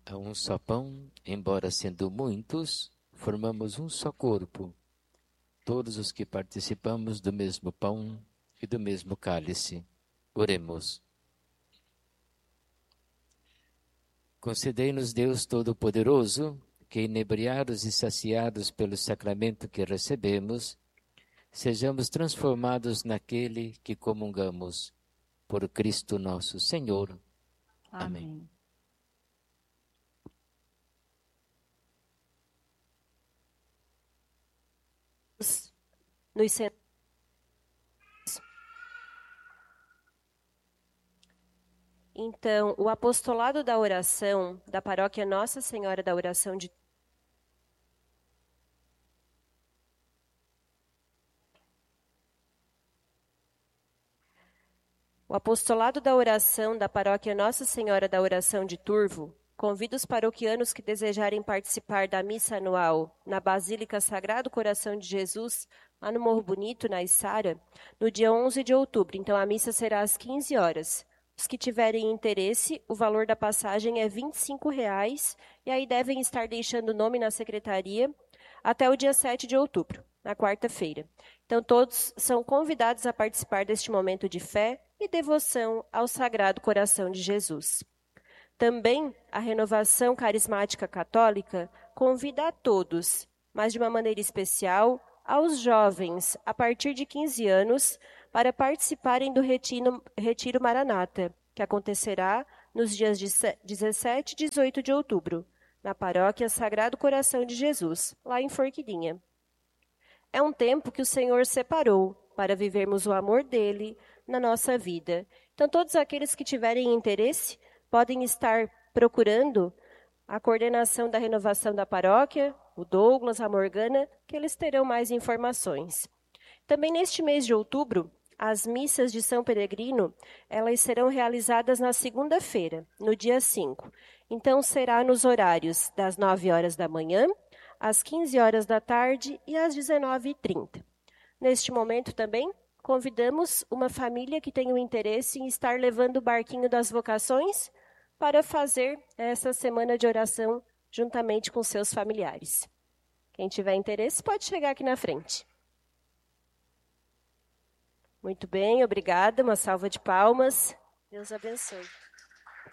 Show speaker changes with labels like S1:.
S1: Há um só pão, embora sendo muitos, formamos um só corpo, todos os que participamos do mesmo pão e do mesmo cálice. Oremos. Concedei-nos, Deus Todo-Poderoso, que, inebriados e saciados pelo sacramento que recebemos, sejamos transformados naquele que comungamos. Por Cristo nosso Senhor. Amém.
S2: Então, o apostolado da oração da paróquia Nossa Senhora da Oração de O apostolado da oração da paróquia Nossa Senhora da Oração de Turvo convida os paroquianos que desejarem participar da missa anual na Basílica Sagrado Coração de Jesus, lá no Morro Bonito, na Içara, no dia 11 de outubro. Então, a missa será às 15 horas. Os que tiverem interesse, o valor da passagem é R$ 25 e aí devem estar deixando o nome na secretaria até o dia 7 de outubro, na quarta-feira. Então, todos são convidados a participar deste momento de fé e devoção ao Sagrado Coração de Jesus. Também a Renovação Carismática Católica convida a todos, mas de uma maneira especial, aos jovens a partir de 15 anos, para participarem do Retiro Maranata, que acontecerá nos dias 17 e 18 de outubro, na Paróquia Sagrado Coração de Jesus, lá em Forquilinha. É um tempo que o Senhor separou para vivermos o amor dele na nossa vida. Então, todos aqueles que tiverem interesse podem estar procurando a coordenação da renovação da paróquia, o Douglas, a Morgana, que eles terão mais informações. Também neste mês de outubro, as missas de São Peregrino, elas serão realizadas na segunda-feira, no dia 5. Então, será nos horários das 9 horas da manhã, às 15 horas da tarde e às 19h30. Neste momento também, convidamos uma família que tem o interesse em estar levando o barquinho das vocações para fazer essa semana de oração juntamente com seus familiares. Quem tiver interesse pode chegar aqui na frente. Muito bem, obrigada. Uma salva de palmas. Deus abençoe.